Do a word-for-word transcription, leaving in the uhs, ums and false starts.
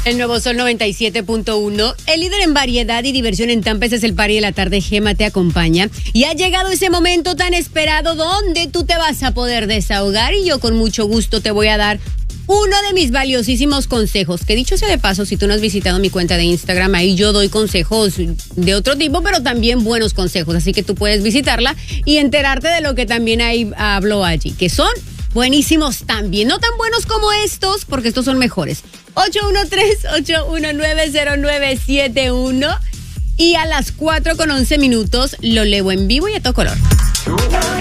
El nuevo Sol noventa y siete punto uno, el líder en variedad y diversión en Tampa, es el Party de la Tarde. Gema te acompaña y ha llegado ese momento tan esperado donde tú te vas a poder desahogar y yo con mucho gusto te voy a dar uno de mis valiosísimos consejos, que dicho sea de paso, si tú no has visitado mi cuenta de Instagram, ahí yo doy consejos de otro tipo, pero también buenos consejos, así que tú puedes visitarla y enterarte de lo que también ahí hablo allí, que son buenísimos también, no tan buenos como estos, porque estos son mejores. ocho uno tres, ocho uno nueve, cero nueve siete uno y a las cuatro con once minutos lo leo en vivo y a todo color.